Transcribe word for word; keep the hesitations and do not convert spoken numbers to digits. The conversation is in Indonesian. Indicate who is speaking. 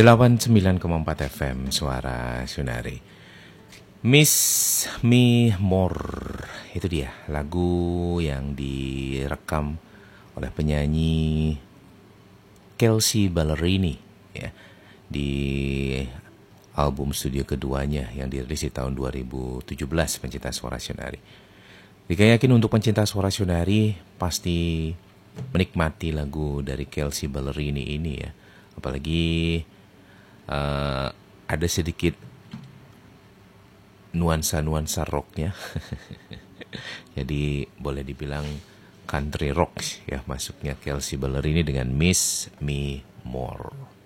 Speaker 1: delapan puluh sembilan koma empat F M Suara Sunari. Miss Me More, itu dia lagu yang direkam oleh penyanyi Kelsea Ballerini ya, di album studio keduanya yang dirilis di tahun dua ribu tujuh belas, Pencinta Suara Sunari. Jika yakin untuk pencinta Suara Sunari pasti menikmati lagu dari Kelsea Ballerini ini ya. Apalagi uh, ada sedikit nuansa-nuansa rocknya. Jadi boleh dibilang country rock ya masuknya Kelsea Ballerini dengan Miss Me More.